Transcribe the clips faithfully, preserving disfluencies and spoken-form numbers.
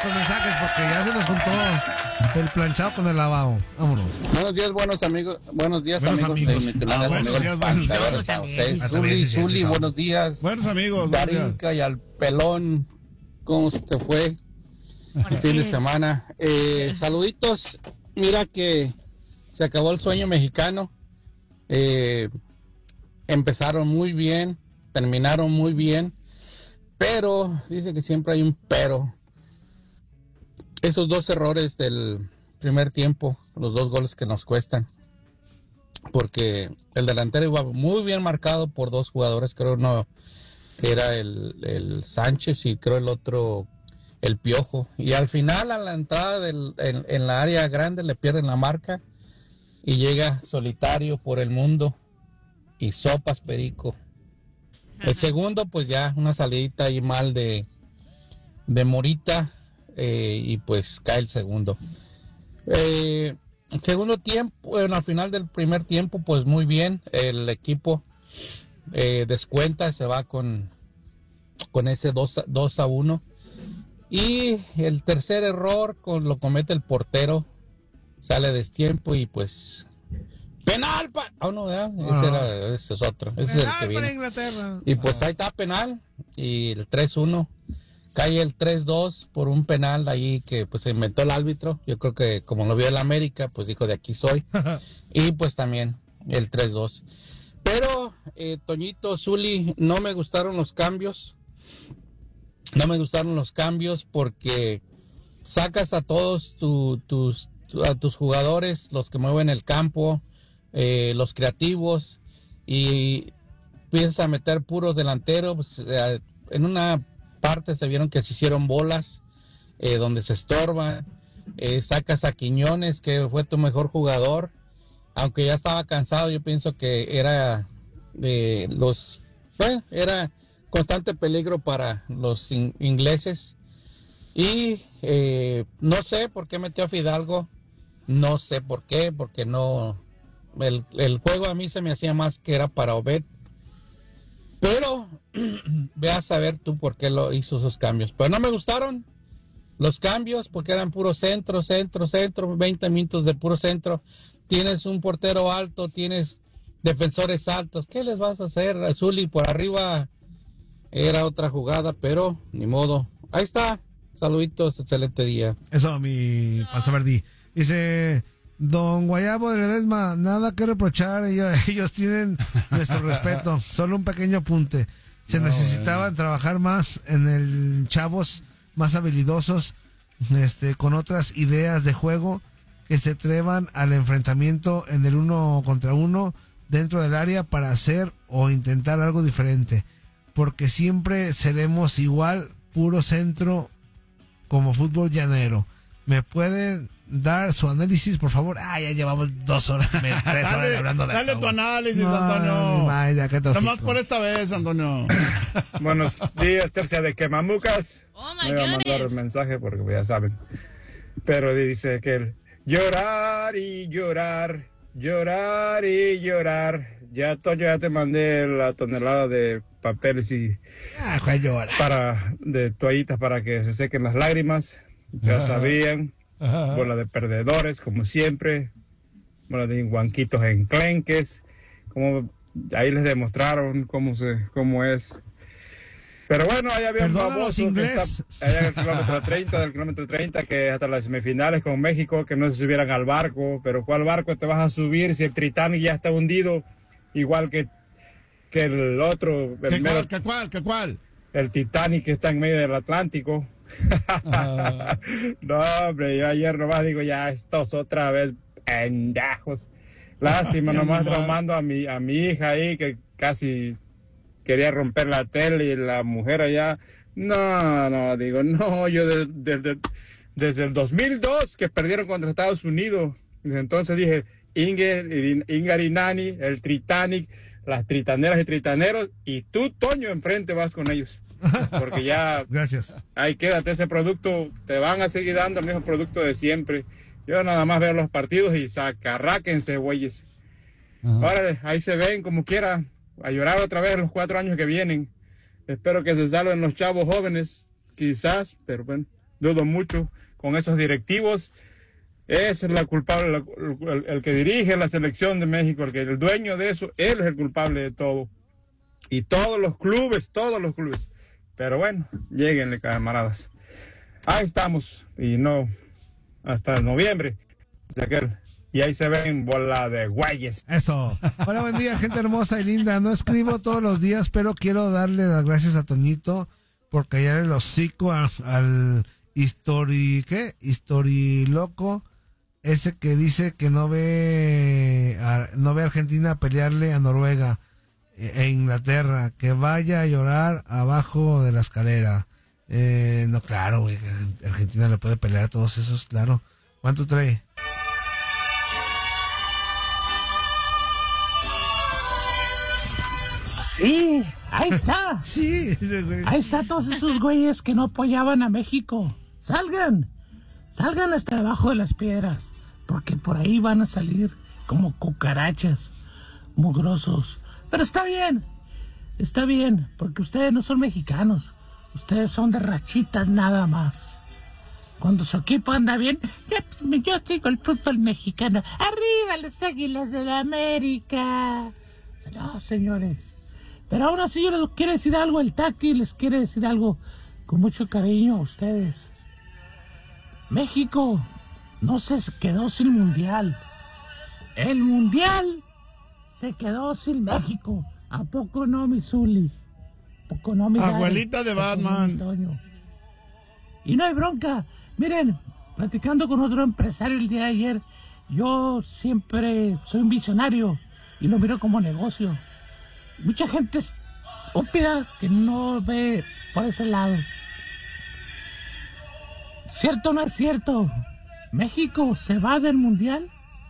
con mensajes porque ya se nos juntó el planchado con el lavado. Vámonos. Buenos días, buenos amigos. Buenos días, buenos amigos. amigos. De ah, buenos días, buenos días. Zuli, Zuli, buenos días. Buenos amigos. Darinka y al pelón. ¿Cómo se te fue el fin de semana? Eh, saluditos. Mira que se acabó el sueño mexicano. Eh, empezaron muy bien, terminaron muy bien. Pero, dice que siempre hay un pero. Esos dos errores del primer tiempo, los dos goles que nos cuestan. Porque el delantero iba muy bien marcado por dos jugadores, creo uno era el, el Sánchez y creo el otro el Piojo. Y al final, a la entrada del, en, en la área grande, le pierden la marca y llega solitario por el mundo y sopas perico. El segundo, pues ya una salidita ahí mal de, de Morita eh, y pues cae el segundo. Eh, el segundo tiempo, bueno, al final del primer tiempo, pues muy bien, el equipo eh, descuenta, se va con, con ese dos a uno. Y el tercer error con, lo comete el portero, sale a destiempo y pues... ¡Penal! Pa oh, no, ¿verdad? Ese, Ah. era, ese es otro. Ese es el que viene. Inglaterra. Y pues ahí está penal. Y el tres uno. Cae el tres dos por un penal ahí que pues se inventó el árbitro. Yo creo que como lo vio el América, pues dijo de aquí soy. Y pues también el tres dos. Pero, eh, Toñito, Zuli, no me gustaron los cambios. No me gustaron los cambios porque sacas a todos tu, tus, tu, a tus jugadores, los que mueven el campo. Eh, los creativos y piensas a meter puros delanteros, pues, eh, en una parte se vieron que se hicieron bolas eh, donde se estorban, eh, sacas a Quiñones que fue tu mejor jugador, aunque ya estaba cansado, yo pienso que era de los bueno, era constante peligro para los in ingleses y eh, no sé por qué metió a Fidalgo, no sé por qué, porque no El, el juego a mí se me hacía más que era para Obed. Pero ve a saber tú por qué lo hizo esos cambios. Pero no me gustaron los cambios porque eran puro centro, centro, centro, veinte minutos de puro centro. Tienes un portero alto, tienes defensores altos. ¿Qué les vas a hacer? Zuli por arriba era otra jugada, pero ni modo. Ahí está. Saluditos, excelente día. Eso, mi Panza Verdi. Dice... Don Guayabo de Ledesma, nada que reprochar, ellos, ellos tienen nuestro respeto, solo un pequeño apunte. Se no, necesitaba bueno. trabajar más en el chavos más habilidosos, este, con otras ideas de juego que se atrevan al enfrentamiento en el uno contra uno dentro del área para hacer o intentar algo diferente, porque siempre seremos igual, puro centro como fútbol llanero. ¿Me pueden dar su análisis, por favor? Ah, ya llevamos dos horas, tres dale, horas hablando de Dale eso. tu análisis, no, Antonio. Vaya, qué Nomás por esta vez, Antonio. Buenos días, tercia de Quemamucas. Oh, me voy a mandar el mensaje porque ya saben. Pero dice que el llorar y llorar, llorar y llorar. Ya, Toño, ya te mandé la tonelada de papeles y ah, llora. para de toallitas para que se sequen las lágrimas. Ya Ajá. sabían. Ajá. Bola de perdedores, como siempre. Bola de guanquitos enclenques. Como ahí les demostraron cómo se, cómo es. Pero bueno, ahí había un baboso que está allá en el kilómetro treinta, del kilómetro treinta, que hasta las semifinales con México, que no se subieran al barco. Pero ¿cuál barco te vas a subir si el Titanic ya está hundido? Igual que, que el otro. El ¿Qué, mero, cuál, ¿Qué cuál? ¿Qué cuál? El Titanic que está en medio del Atlántico. Uh. No, hombre, yo ayer nomás digo, ya estos otra vez pendejos. Lástima, nomás traumando a mi, a mi hija ahí, que casi quería romper la tele y la mujer allá. No, no, digo, no, yo de, de, de, desde el dos mil dos que perdieron contra Estados Unidos, desde entonces dije, Inger, Ingar y Nani, el Titanic, las tritaneras y tritaneros, y tú, Toño, enfrente vas con ellos. Porque ya, gracias. Ahí quédate, ese producto, te van a seguir dando el mismo producto de siempre. Yo nada más veo los partidos y sacarráquense, güeyes. Ahora, ahí se ven como quiera, a llorar otra vez los cuatro años que vienen. Espero que se salven los chavos jóvenes, quizás, pero bueno, dudo mucho con esos directivos. Ese es la culpable, el, el, el que dirige la selección de México, el, que, el dueño de eso, él es el culpable de todo. Y todos los clubes, todos los clubes. Pero bueno, lléguenle, camaradas. Ahí estamos, y no, hasta noviembre, y ahí se ven bola de güeyes. Eso. Hola, buen día, gente hermosa y linda. No escribo todos los días, pero quiero darle las gracias a Toñito por callar el hocico al, al histori, ¿qué? Historiloco, ese que dice que no ve a, no ve a Argentina pelearle a Noruega e Inglaterra, que vaya a llorar abajo de la escalera. Eh, no, claro, güey, Argentina le puede pelear a todos esos, claro. ¿Cuánto trae? Sí, ahí está. Sí, güey. Ahí está todos esos güeyes que no apoyaban a México. Salgan, salgan hasta debajo de las piedras, porque por ahí van a salir como cucarachas, mugrosos. Pero está bien, está bien, porque ustedes no son mexicanos. Ustedes son de rachitas nada más. Cuando su equipo anda bien, yo, yo sigo el fútbol mexicano. ¡Arriba las Águilas de la América! No, señores. Pero aún así yo les quiero decir algo, el Taqui les quiere decir algo con mucho cariño a ustedes. México no se quedó sin mundial. El mundial se quedó sin México. ¿A poco no, mi Zuli? ¿A poco no, mi abuelita de Batman? No, y no hay bronca. Miren, platicando con otro empresario el día de ayer, yo siempre soy un visionario y lo miro como negocio. Mucha gente es ópida que no ve por ese lado. ¿Cierto o no es cierto? México se va del mundial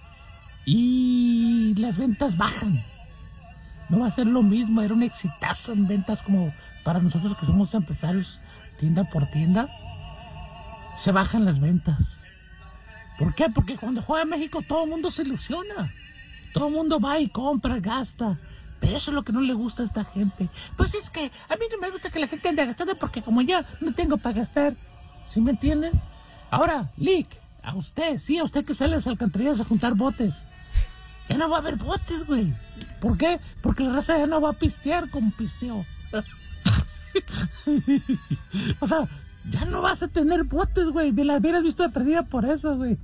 y las ventas bajan. No va a ser lo mismo, era un exitazo en ventas como para nosotros que somos empresarios tienda por tienda. Se bajan las ventas. ¿Por qué? Porque cuando juega México todo el mundo se ilusiona. Todo el mundo va y compra, gasta. Pero eso es lo que no le gusta a esta gente. Pues es que a mí no me gusta que la gente ande gastando porque como yo no tengo para gastar. ¿Sí me entienden? Ahora, Lick, a usted, sí, a usted que sale a las alcantarillas a juntar botes. Ya no va a haber botes, güey. ¿Por qué? Porque la raza ya no va a pistear como pisteó. O sea, ya no vas a tener botes, güey. Me las hubieras visto de perdida por eso, güey.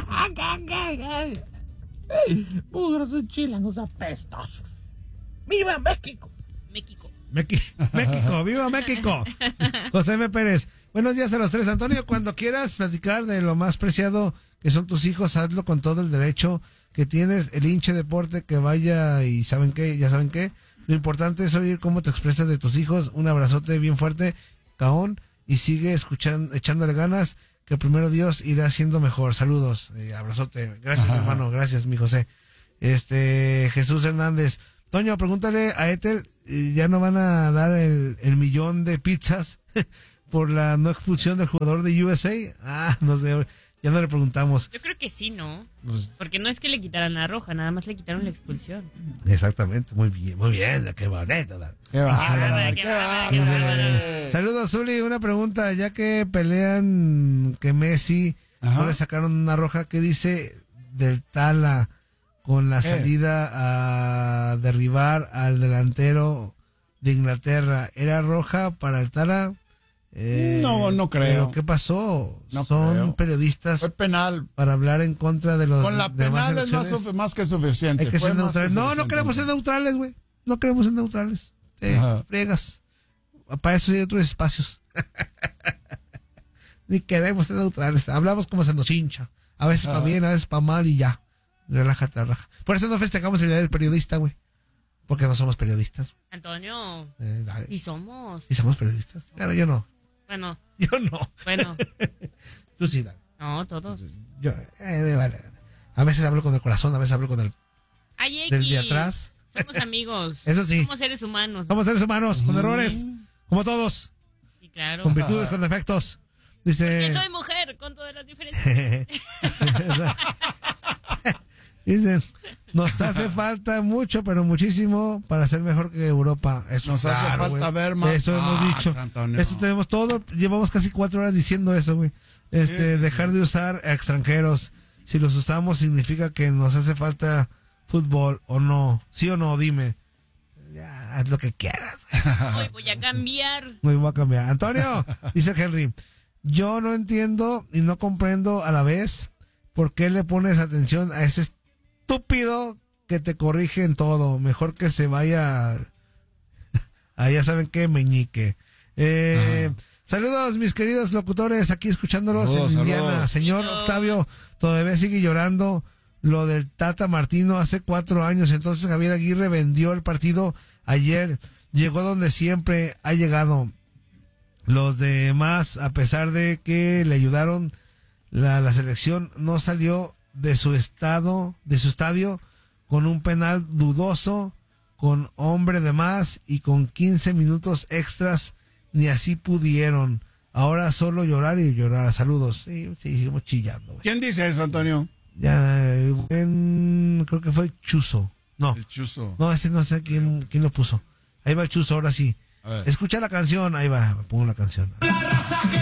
Mugrosos chilangos apestosos. ¡Viva México! México. México, ¡viva México! José M. Pérez. Buenos días a los tres. Antonio, cuando quieras platicar de lo más preciado que son tus hijos, hazlo con todo el derecho que tienes. El hinche deporte que vaya y ¿saben qué? Ya saben qué. Lo importante es oír cómo te expresas de tus hijos. Un abrazote bien fuerte, Caón, y sigue escuchando, echándole ganas, que primero Dios irá haciendo mejor. Saludos, eh, abrazote. Gracias, Ajá. hermano, gracias, mi José. Este, Jesús Hernández. Toño, pregúntale a Ethel, ¿ya no van a dar el, el millón de pizzas por la no expulsión del jugador de U S A? Ah, no sé, ya no le preguntamos. Yo creo que sí, ¿no? Pues, porque no es que le quitaran la roja, nada más le quitaron la expulsión. Exactamente, muy bien, muy bien, qué bonito. Qué bárbaro, qué bárbaro. Saludos, Zuli, una pregunta, ya que pelean que Messi Ajá. no le sacaron una roja, ¿qué dice del Tala con la salida a derribar al delantero de Inglaterra? ¿Era roja para el Tala? Eh, no, no creo. ¿Pero qué pasó? No Son creo. periodistas Fue penal. para hablar en contra de los Con la penal es más, más que suficiente. Hay que Fue ser neutrales. No, suficiente. no queremos ser neutrales, güey. No queremos ser neutrales. Eh, friegas. Para eso hay otros espacios. Ni queremos ser neutrales. Hablamos como se nos hincha. A veces para bien, a veces para mal y ya. Relájate, raja. Por eso no festejamos el día del periodista, güey. Porque no somos periodistas. Antonio. Eh, y somos. Y somos periodistas. Claro, yo no. Bueno. Yo no. Bueno. Tú sí, dale. No, todos. Yo, eh, me vale. A veces hablo con el corazón, a veces hablo con el... Ay, del de atrás. Somos amigos. Eso sí. Somos seres humanos. Somos seres humanos, con errores. Como todos. Sí, claro. Con virtudes, con defectos. Dice... Porque soy mujer, con todas las diferencias. Dice, Nos hace falta mucho, pero muchísimo para ser mejor que Europa. Eso, Nos claro, hace falta güey. ver más. Eso ah, hemos dicho. Antonio. Esto tenemos todo. Llevamos casi cuatro horas diciendo eso, güey. Este, Sí. dejar de usar a extranjeros. Si los usamos significa que nos hace falta fútbol o no. ¿Sí o no? Dime. Ya, haz lo que quieras. Hoy voy a cambiar. Muy voy a cambiar. Antonio, dice Henry, yo no entiendo y no comprendo a la vez por qué le pones atención a ese estúpido que te corrige en todo. Mejor que se vaya a ya saben qué, meñique. Eh, saludos, mis queridos locutores, aquí escuchándolos Saludos, en Indiana. saludos. Señor Saludos. Octavio, todavía sigue llorando lo del Tata Martino hace cuatro años. Entonces Javier Aguirre vendió el partido ayer. Llegó donde siempre ha llegado. Los demás, a pesar de que le ayudaron, la, la selección no salió de su estado, de su estadio, con un penal dudoso, con hombre de más y con quince minutos extras, ni así pudieron. Ahora solo llorar y llorar. Saludos. Sí, sí, seguimos chillando, güey. ¿Quién dice eso, Antonio? Ya, en- creo que fue el Chuzo. No, El chuzo. no, ese no sé quién, quién lo puso. Ahí va el Chuzo, ahora sí. A ver. Escucha la canción, ahí va, pongo la canción.